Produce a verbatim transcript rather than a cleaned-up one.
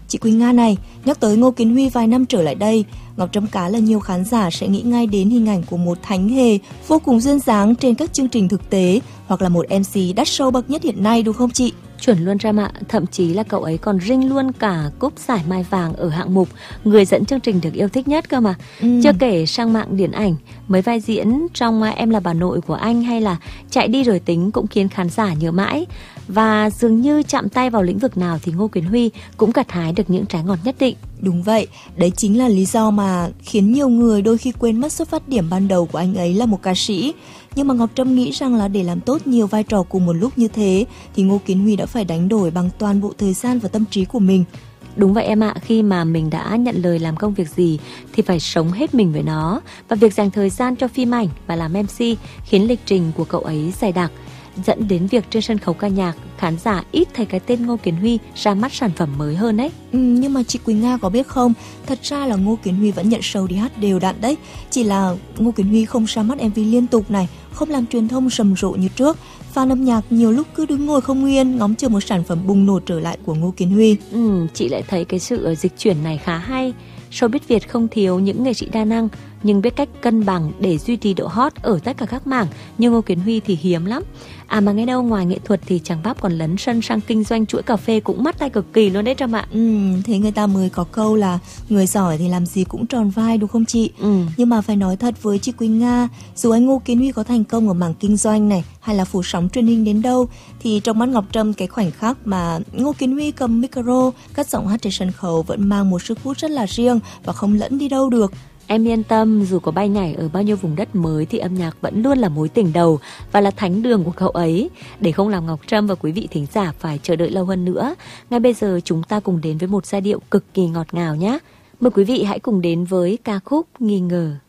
Chị Quỳnh Nga này, nhắc tới Ngô Kiến Huy vài năm trở lại đây, Ngọc Trâm cá là nhiều khán giả sẽ nghĩ ngay đến hình ảnh của một thánh hề vô cùng duyên dáng trên các chương trình thực tế, hoặc là một em xê đắt show bậc nhất hiện nay đúng không chị? Chuẩn luôn Trâm ạ, thậm chí là cậu ấy còn rinh luôn cả cúp giải Mai Vàng ở hạng mục người dẫn chương trình được yêu thích nhất cơ mà. Ừ. Chưa kể sang mạng điện ảnh, mấy vai diễn trong Em Là Bà Nội của anh hay là Chạy Đi Rồi Tính cũng khiến khán giả nhớ mãi. Và dường như chạm tay vào lĩnh vực nào thì Ngô Kiến Huy cũng gặt hái được những trái ngọt nhất định. Đúng vậy, đấy chính là lý do mà khiến nhiều người đôi khi quên mất xuất phát điểm ban đầu của anh ấy là một ca sĩ. Nhưng mà Ngọc Trâm nghĩ rằng là để làm tốt nhiều vai trò cùng một lúc như thế thì Ngô Kiến Huy đã phải đánh đổi bằng toàn bộ thời gian và tâm trí của mình. Đúng vậy em ạ, khi mà mình đã nhận lời làm công việc gì thì phải sống hết mình với nó. Và việc dành thời gian cho phim ảnh và làm em xê khiến lịch trình của cậu ấy dày đặc, dẫn đến việc trên sân khấu ca nhạc khán giả ít thấy cái tên Ngô Kiến Huy ra mắt sản phẩm mới hơn đấy. Ừ, nhưng mà chị Quỳnh Nga có biết không, thật ra là Ngô Kiến Huy vẫn nhận show đi hát đều đặn đấy. Chỉ là Ngô Kiến Huy không ra mắt em vê liên tục này, không làm truyền thông rầm rộ như trước. Fan âm nhạc nhiều lúc cứ đứng ngồi không yên, ngóng chờ một sản phẩm bùng nổ trở lại của Ngô Kiến Huy. Ừ, chị lại thấy cái sự dịch chuyển này khá hay. Showbiz Việt không thiếu những nghệ sĩ đa năng, nhưng biết cách cân bằng để duy trì độ hot ở tất cả các mảng, nhưng Ngô Kiến Huy thì hiếm lắm. À mà nghe đâu, ngoài nghệ thuật thì chàng Bắp còn lấn sân sang kinh doanh chuỗi cà phê cũng mắt tay cực kỳ luôn đấy Trâm ạ. Ừ, thế người ta mới có câu là người giỏi thì làm gì cũng tròn vai đúng không chị? Ừ. Nhưng mà phải nói thật với chị Quỳnh Nga, dù anh Ngô Kiến Huy có thành công ở mảng kinh doanh này hay là phủ sóng truyền hình đến đâu, thì trong mắt Ngọc Trâm, cái khoảnh khắc mà Ngô Kiến Huy cầm micro cất giọng hát trên sân khấu vẫn mang một sức hút rất là riêng và không lẫn đi đâu được. Em yên tâm, dù có bay nhảy ở bao nhiêu vùng đất mới thì âm nhạc vẫn luôn là mối tình đầu và là thánh đường của cậu ấy. Để không làm Ngọc Trâm và quý vị thính giả phải chờ đợi lâu hơn nữa, ngay bây giờ chúng ta cùng đến với một giai điệu cực kỳ ngọt ngào nhé. Mời quý vị hãy cùng đến với ca khúc Nghi Ngờ.